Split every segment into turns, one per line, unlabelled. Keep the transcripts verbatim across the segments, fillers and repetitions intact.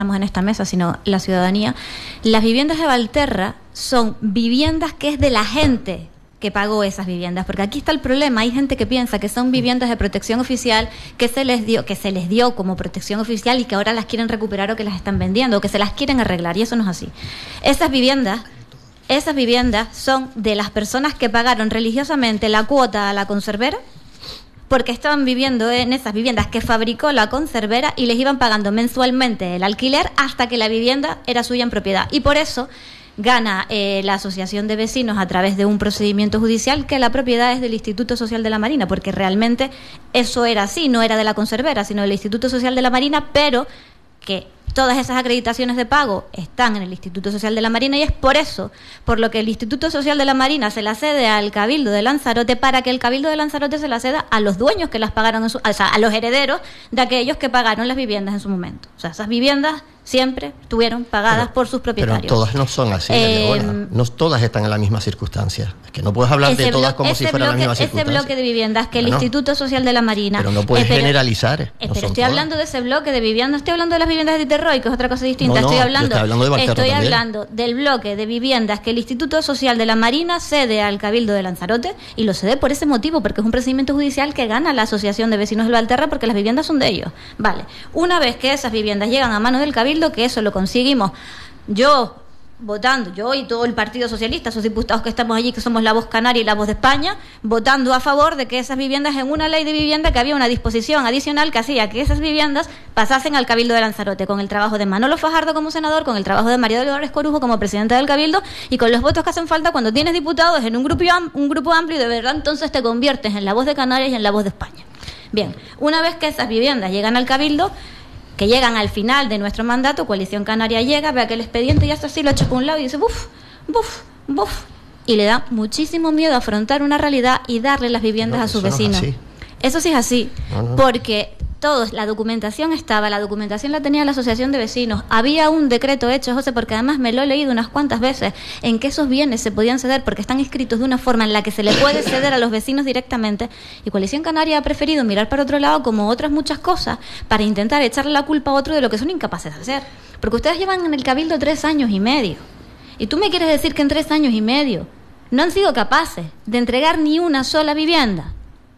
en esta mesa, sino la ciudadanía, las viviendas de Valterra son viviendas que es de la gente que pagó esas viviendas, porque aquí está el problema. Hay gente que piensa que son viviendas de protección oficial que se les dio, que se les dio como protección oficial y que ahora las quieren recuperar o que las están vendiendo o que se las quieren arreglar, y eso no es así. Esas viviendas, esas viviendas son de las personas que pagaron religiosamente la cuota a la conservera, porque estaban viviendo en esas viviendas que fabricó la conservera y les iban pagando mensualmente el alquiler hasta que la vivienda era suya en propiedad. Y por eso gana eh, la Asociación de Vecinos a través de un procedimiento judicial que la propiedad es del Instituto Social de la Marina, porque realmente eso era así, no era de la conservera, sino del Instituto Social de la Marina, pero que todas esas acreditaciones de pago están en el Instituto Social de la Marina, y es por eso, por lo que el Instituto Social de la Marina se la cede al Cabildo de Lanzarote, para que el Cabildo de Lanzarote se la ceda a los dueños que las pagaron, en su, o sea, a los herederos de aquellos que pagaron las viviendas en su momento. O sea, esas viviendas siempre estuvieron pagadas
pero,
por sus propietarios.
Pero todas no son así,
eh,
no todas están en la misma circunstancia. Es que no puedes hablar de todas como si fueran la misma circunstancia.
Ese bloque de viviendas que el
bueno,
Instituto Social de la Marina...
Pero no puedes
eh, pero,
generalizar.
Eh,
no
pero estoy
todas.
hablando de ese bloque de viviendas, no estoy hablando de las viviendas de Terroy, que es otra cosa distinta.
No, no,
estoy hablando,
estoy hablando de Valterra
estoy
también.
hablando del bloque de viviendas que el Instituto Social de la Marina cede al Cabildo de Lanzarote, y lo cede por ese motivo, porque es un procedimiento judicial que gana la Asociación de Vecinos del Valterra, porque las viviendas son de ellos. Vale, una vez que esas viviendas llegan a manos del Cabildo, que eso lo conseguimos yo votando, yo y todo el Partido Socialista, esos diputados que estamos allí, que somos la voz canaria y la voz de España, votando a favor de que esas viviendas, en una ley de vivienda, que había una disposición adicional que hacía que esas viviendas pasasen al Cabildo de Lanzarote, con el trabajo de Manolo Fajardo como senador, con el trabajo de María Dolores Corujo como presidenta del Cabildo, y con los votos que hacen falta cuando tienes diputados en un grupo, un grupo amplio, y de verdad entonces te conviertes en la voz de Canarias y en la voz de España. Bien, una vez que esas viviendas llegan al Cabildo, que llegan al final de nuestro mandato, Coalición Canaria llega, ve aquel expediente y hasta así lo echa por un lado y dice buf, buf, buf, y le da muchísimo miedo afrontar una realidad y darle las viviendas
no,
a sus
eso
vecinos.
No es así.
Eso sí es así,
no, no.
porque todos, la documentación estaba, la documentación la tenía la Asociación de Vecinos, había un decreto hecho, José, porque además me lo he leído unas cuantas veces, en que esos bienes se podían ceder porque están escritos de una forma en la que se le puede ceder a los vecinos directamente, y Coalición Canaria ha preferido mirar para otro lado, como otras muchas cosas, para intentar echarle la culpa a otro de lo que son incapaces de hacer. Porque ustedes llevan en el Cabildo tres años y medio, y tú me quieres decir que en tres años y medio no han sido capaces de entregar ni una sola vivienda.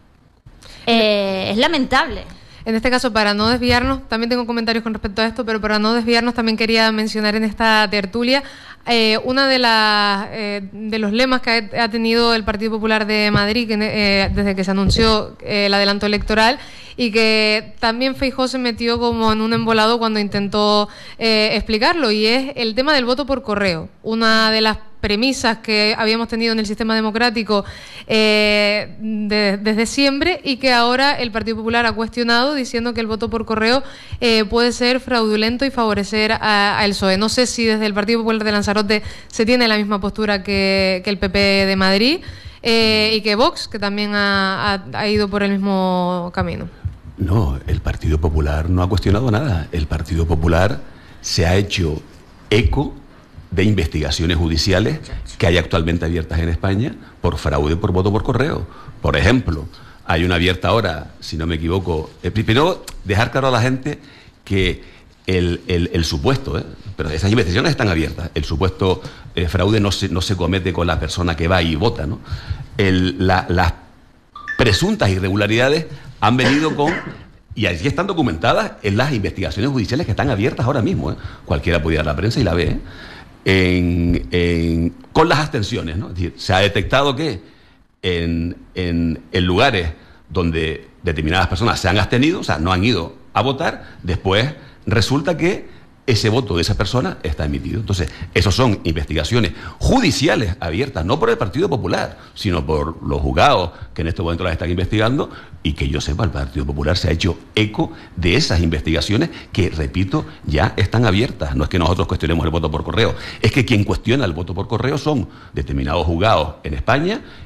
Eh, es lamentable.
En este caso, para no desviarnos, también tengo comentarios con respecto a esto, pero para no desviarnos también quería mencionar en esta tertulia eh, una de las eh, de los lemas que ha, ha tenido el Partido Popular de Madrid que, eh, desde que se anunció eh, el adelanto electoral, y que también Feijóo se metió como en un embolado cuando intentó eh, explicarlo, y es el tema del voto por correo. Una de las premisas que habíamos tenido en el sistema democrático eh, de, desde siempre, y que ahora el Partido Popular ha cuestionado, diciendo que el voto por correo eh, puede ser fraudulento y favorecer a, a el P S O E. No sé si desde el Partido Popular de Lanzarote se tiene la misma postura que, que el P P de Madrid eh, y que Vox, que también ha, ha, ha ido por el mismo camino.
No, el Partido Popular no ha cuestionado nada. El Partido Popular se ha hecho eco de investigaciones judiciales que hay actualmente abiertas en España por fraude por voto por correo. Por ejemplo, hay una abierta ahora, si no me equivoco, eh, primero dejar claro a la gente que el, el, el supuesto, eh, pero esas investigaciones están abiertas, el supuesto eh, fraude no se, no se comete con la persona que va y vota, ¿no? El, la, las presuntas irregularidades han venido con, y allí están documentadas en las investigaciones judiciales que están abiertas ahora mismo, ¿eh? Cualquiera puede ir a la prensa y la ve, ¿eh? En, en, con las abstenciones, ¿no? Es decir, se ha detectado que en, en, en lugares donde determinadas personas se han abstenido, o sea, no han ido a votar, después resulta que ese voto de esa persona está emitido. Entonces, esos son investigaciones judiciales abiertas, no por el Partido Popular, sino por los juzgados que en este momento las están investigando, y que yo sepa, el Partido Popular se ha hecho eco de esas investigaciones que, repito, ya están abiertas. No es que nosotros cuestionemos el voto por correo, es que quien cuestiona el voto por correo son determinados juzgados en España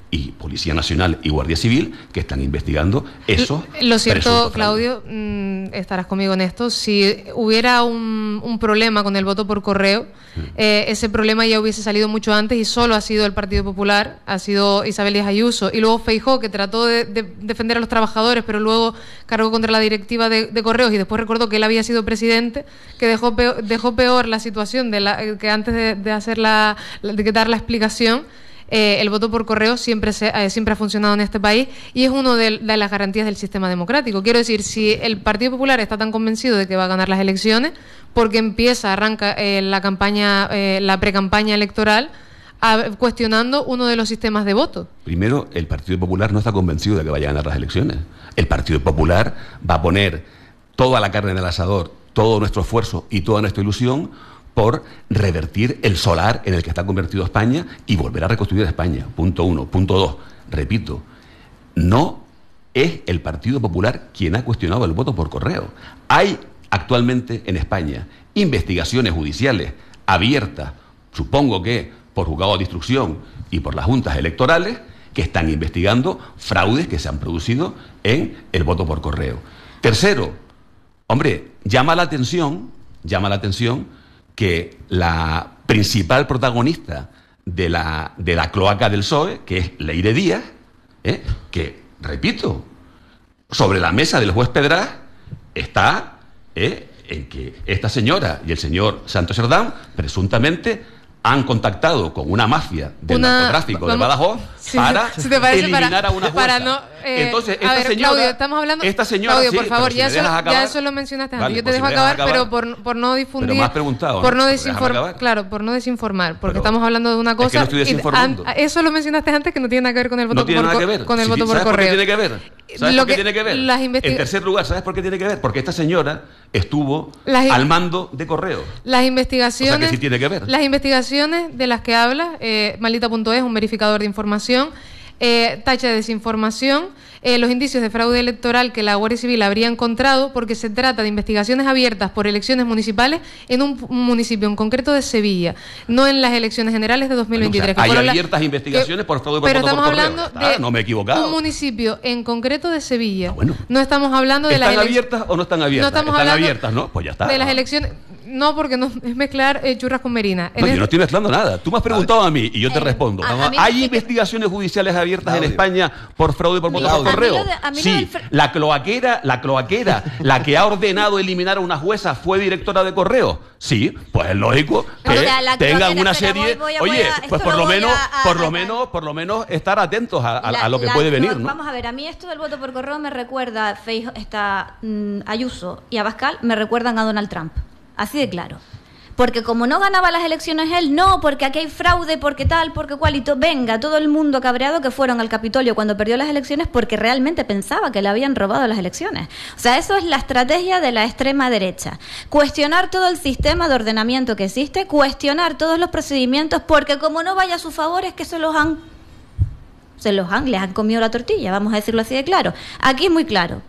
y Policía Nacional y Guardia Civil que están investigando eso.
Lo cierto, Claudio, mmm, estarás conmigo en esto, si hubiera un, un problema con el voto por correo, mm. eh, ese problema ya hubiese salido mucho antes y solo ha sido el Partido Popular, ha sido Isabel Díaz Ayuso y luego Feijóo, que trató de, de defender a los trabajadores, pero luego cargó contra la directiva de, de correos y después recordó que él había sido presidente, que dejó peor, dejó peor la situación de la, que antes de, de hacer la, de dar la explicación. Eh, el voto por correo siempre, se, eh, siempre ha funcionado en este país y es una de, de las garantías del sistema democrático. Quiero decir, si el Partido Popular está tan convencido de que va a ganar las elecciones, porque empieza, arranca eh, la campaña, eh, la precampaña electoral, a, cuestionando uno de los sistemas de voto.
Primero, el Partido Popular no está convencido de que vaya a ganar las elecciones. El Partido Popular va a poner toda la carne en el asador, todo nuestro esfuerzo y toda nuestra ilusión por revertir el solar en el que está convertido España y volver a reconstruir España. Punto uno. Punto dos. Repito, no es el Partido Popular quien ha cuestionado el voto por correo. Hay actualmente en España investigaciones judiciales abiertas, supongo que por juzgados de instrucción y por las juntas electorales, que están investigando fraudes que se han producido en el voto por correo. Tercero, hombre, llama la atención, llama la atención que la principal protagonista de la, de la cloaca del P S O E, que es Leire Díaz, ¿eh? que, repito, sobre la mesa del juez Pedraz está ¿eh? en que esta señora y el señor Santos Serdán presuntamente han contactado con una mafia del una, narcotráfico vamos, de Badajoz sí, para
si te parece,
eliminar
para,
a una jueza.
Para no, eh,
Entonces, esta
ver,
señora...
Claudio, estamos hablando...
Esta señora,
Claudio,
sí,
por favor,
si
ya, eso,
acabar,
ya eso lo mencionaste antes.
Vale,
Yo te
pues
dejo
si
acabar,
acabar,
pero por, por no difundir...
Pero me has preguntado,
por no,
¿no?
desinformar, claro, por no desinformar, porque
pero
estamos hablando de una cosa...
Es que no estoy desinformando.
Y, an, eso lo mencionaste antes, que no tiene nada que ver con el voto
no tiene
por,
nada que ver.
con el
sí,
voto por
¿sabes
correo.
¿Sabes por qué tiene que ver? ¿Sabes
lo
por qué
que,
tiene que ver?
Las investig-
en tercer lugar, ¿sabes por qué tiene que ver? Porque esta señora estuvo
las,
al mando de correo.
Las investigaciones...
O sea que sí tiene que ver.
Las investigaciones de las que habla, eh, Maldita punto es, un verificador de información, eh, tacha de desinformación, eh, los indicios de fraude electoral que la Guardia Civil habría encontrado, porque se trata de investigaciones abiertas por elecciones municipales en un, un municipio en concreto de Sevilla, no en las elecciones generales de dos mil veintitrés.
Bueno, o sea, hay
la,
abiertas investigaciones
que,
por fraude por
pero
voto
estamos
por correo.
hablando
Ah,
de
no me he equivocado.
un municipio en concreto de Sevilla.
Ah, bueno.
No estamos hablando de las
¿Están
elecciones...
abiertas o no están abiertas?
No estamos
están
hablando
abiertas, ¿no? Pues ya está.
De las elecciones... No, porque no es mezclar eh, churras con merina.
No, yo no estoy mezclando nada. Tú me has preguntado a mí y yo te
eh,
respondo.
A, a
¿Hay investigaciones judiciales abiertas
Claudio.
en España por fraude por voto por correo? Sí, la cloaquera, la cloaquera, la que ha ordenado eliminar a una jueza fue directora de correo. Sí, pues es lógico que
o sea,
tengan una serie.
Voy, voy a,
oye,
a,
pues por lo menos,
a, a,
por lo
a,
menos, por lo menos estar atentos a, a,
la,
a lo que
la,
puede venir,
no,
¿no?
Vamos a ver, a mí esto del voto por correo me recuerda, Feijóo, está mm, Ayuso y Abascal me recuerdan a Donald Trump. Así de claro. Porque como no ganaba las elecciones él, no, porque aquí hay fraude, porque tal, porque cual, y to, venga, todo el mundo cabreado que fueron al Capitolio cuando perdió las elecciones porque realmente pensaba que le habían robado las elecciones. O sea, eso es la estrategia de la extrema derecha. Cuestionar todo el sistema de ordenamiento que existe, cuestionar todos los procedimientos, porque como no vaya a su favor es que se los han, se los han, les han comido la tortilla, vamos a decirlo así de claro. Aquí es muy claro.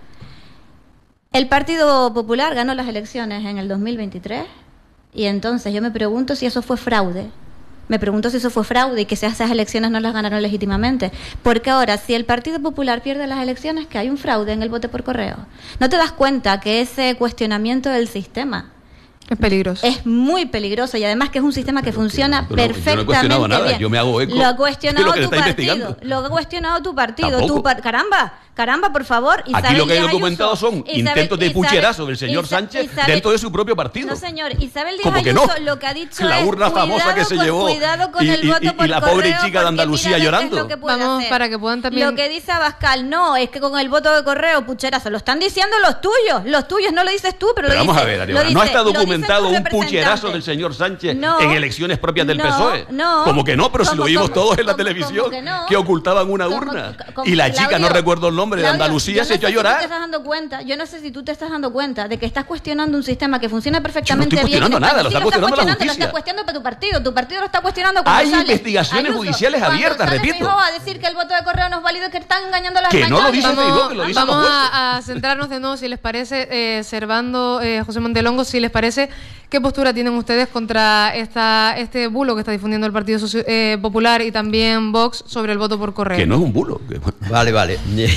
El Partido Popular ganó las elecciones en el dos mil veintitrés. Y entonces yo me pregunto si eso fue fraude. Me pregunto si eso fue fraude y que esas elecciones no las ganaron legítimamente. Porque ahora, si el Partido Popular pierde las elecciones, que hay un fraude en el voto por correo. ¿No te das cuenta que ese cuestionamiento del sistema
es peligroso?
Es muy peligroso y además que es un sistema que
pero
funciona
que no,
perfectamente
yo no he cuestionado nada,
bien.
Yo me hago eco
lo ha cuestionado
de lo
tu
que
partido. Lo ha cuestionado tu partido. Tu par caramba, caramba, por favor.
Isabel Aquí lo que hay documentado Ayuso, son Isabel, intentos de pucherazo del señor Isabel, Sánchez Isabel, dentro de su propio partido.
No, señor. Isabel Díaz
Ayuso
no? lo que ha dicho
la urna
es
famosa que se
con,
llevó
cuidado con
y,
el voto
y,
por
y la
correo,
pobre chica de Andalucía llorando.
Lo que
Vamos,
hacer.
para que puedan también...
Lo que dice Abascal, no, es que con el voto de correo, pucherazo, lo están diciendo los tuyos. Los tuyos, no lo dices tú, pero,
pero
lo
vamos
dice,
a ver, Ariana, no está documentado un pucherazo del señor Sánchez
no,
en elecciones propias del
no,
P S O E.
No,
como que no, pero si lo vimos todos en la
como,
televisión,
como que, no,
que ocultaban una
como,
urna.
Como,
y la
Claudio,
chica, no recuerdo el nombre,
Claudio,
de Andalucía,
no
se echó a
si
llorar.
Tú te estás dando cuenta, yo no sé si tú te estás dando cuenta de que estás cuestionando un sistema que funciona perfectamente
yo no estoy cuestionando
bien.
nada, lo está cuestionando la justicia.
Lo está cuestionando tu partido, tu partido lo está cuestionando cuando
Hay
sale
investigaciones
Ayuso,
judiciales abiertas, repito.
Feijóo a decir que el voto de correo no es válido, que están engañando a las
que no lo dice
vamos,
Feijóo, que lo dice
Vamos a, a centrarnos de nuevo, si les parece, eh, Servando, eh, José Montelongo, si les parece, ¿Qué postura tienen ustedes contra esta este bulo que está difundiendo el Partido Socio, eh, Popular y también Vox sobre el voto por correo?
Que no es un bulo.
Vale, vale.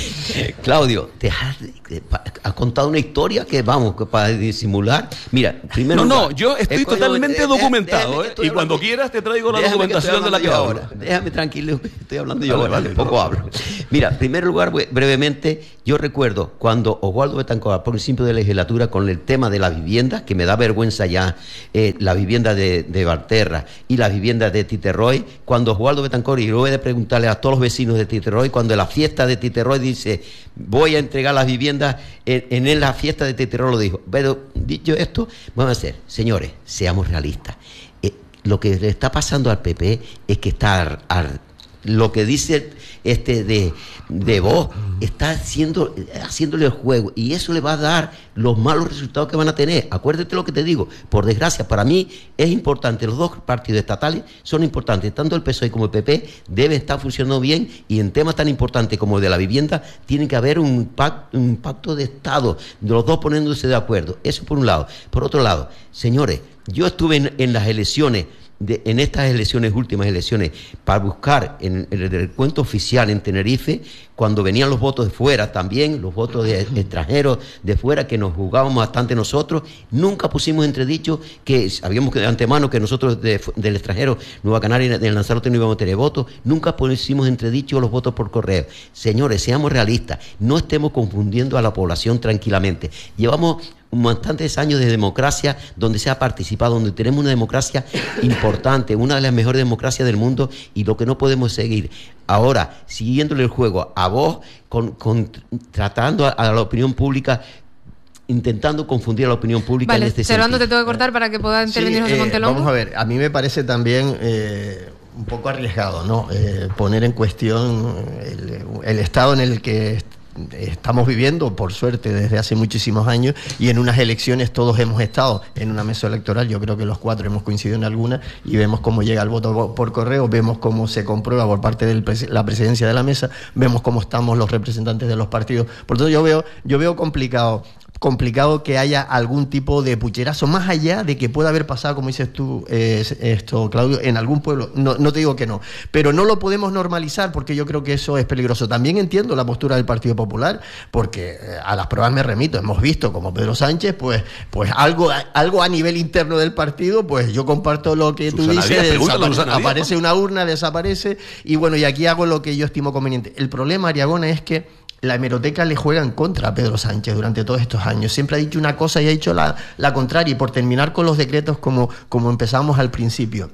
Claudio, te has, has contado una historia que, vamos, que para disimular. Mira, primero.
No, no,
lugar,
yo estoy totalmente
yo,
documentado,
déjame,
¿eh? Y cuando quieras te traigo la
déjame
documentación de la que
ahora.
hablo.
Déjame tranquilo, estoy hablando yo
Vale,
ahora,
vale,
un poco
no.
hablo. Mira, en primer lugar, brevemente, yo recuerdo cuando Oswaldo Betancourt, al principio de legislatura, con el tema de la vivienda, que me da vergüenza ya, eh, la vivienda de, de Valterra y la vivienda de Titerroy, cuando Oswaldo Betancourt, y luego de preguntarle a todos los vecinos de Titerroy, cuando en la fiesta de Titerroy dice, voy a entregar las viviendas, en, en la fiesta de Titerroy lo dijo. Pero dicho esto, vamos a hacer, señores, seamos realistas. Eh, lo que le está pasando al P P es que está ar, ar, lo que dice este de, de Vox está haciendo, haciéndole el juego, y eso le va a dar los malos resultados que van a tener. Acuérdate lo que te digo, por desgracia, para mí es importante, los dos partidos estatales son importantes, tanto el P S O E como el P P deben estar funcionando bien, y en temas tan importantes como el de la vivienda tiene que haber un pacto, un pacto de Estado, de los dos poniéndose de acuerdo. Eso por un lado. Por otro lado, señores, yo estuve en, en las elecciones De, en estas elecciones, últimas elecciones, para buscar en, en el recuento oficial en Tenerife, cuando venían los votos de fuera también, los votos de, de extranjeros de fuera, que nos jugábamos bastante nosotros, nunca pusimos entredicho que sabíamos que de antemano que nosotros de, del extranjero, Nueva Canaria, del Lanzarote, no íbamos a tener votos, nunca pusimos entredicho los votos por correo. Señores, seamos realistas, no estemos confundiendo a la población tranquilamente. Llevamos bastantes años de democracia donde se ha participado, donde tenemos una democracia importante, una de las mejores democracias del mundo, y lo que no podemos seguir ahora, siguiéndole el juego a vos, con, con, tratando a, a la opinión pública, intentando confundir a la opinión pública.
Vale,
en este
Servando,
sentido.
te tengo que cortar para que pueda intervenir
Sí,
José
eh,
Montelongo.
Vamos a ver, a mí me parece también eh, un poco arriesgado, ¿no? Eh, poner en cuestión el, el estado en el que estamos viviendo, por suerte, desde hace muchísimos años, y en unas elecciones todos hemos estado en una mesa electoral. Yo creo que los cuatro hemos coincidido en alguna, y vemos cómo llega el voto por correo, vemos cómo se comprueba por parte de la presidencia de la mesa, vemos cómo estamos los representantes de los partidos. Por eso yo veo, yo veo complicado complicado que haya algún tipo de pucherazo, más allá de que pueda haber pasado, como dices tú, eh, esto, Claudio, en algún pueblo. No, no te digo que no, pero no lo podemos normalizar, porque yo creo que eso es peligroso. También entiendo la postura del Partido Popular, porque eh, a las pruebas me remito. Hemos visto como Pedro Sánchez, pues, pues algo, algo a nivel interno del partido, pues yo comparto lo que
Susana
tú dices,
Díaz, pregúntale a Susana Díaz,
aparece
¿no?
una urna, desaparece, y bueno, y aquí hago lo que yo estimo conveniente. El problema, Ariagona, es que la hemeroteca le juega en contra a Pedro Sánchez durante todos estos años. Siempre ha dicho una cosa y ha dicho la, la contraria. Y por terminar con los decretos como, como empezamos al principio,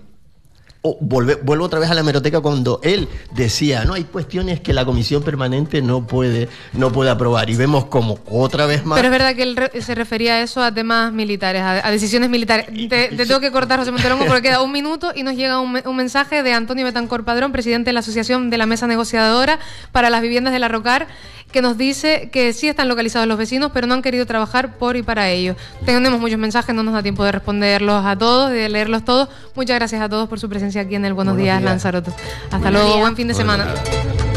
o volve, vuelvo otra vez a la hemeroteca cuando él decía, no, hay cuestiones que la comisión permanente no puede, no puede aprobar, y vemos como otra vez más.
Pero es verdad que él re- se refería a eso, a temas militares, a, a decisiones militares. Te, te tengo que cortar, José Montelongo, porque queda un minuto y nos llega un, un mensaje de Antonio Betancourt Padrón, presidente de la Asociación de la Mesa Negociadora para las Viviendas de la Rocar, que nos dice que sí están localizados los vecinos, pero no han querido trabajar por y para ellos. Tenemos muchos mensajes, no nos da tiempo de responderlos a todos, de leerlos todos. Muchas gracias a todos por su presencia aquí en el Buenos, Buenos Días, días, Lanzarote. Hasta Buenos luego, días. Buen fin de semana. Buenas.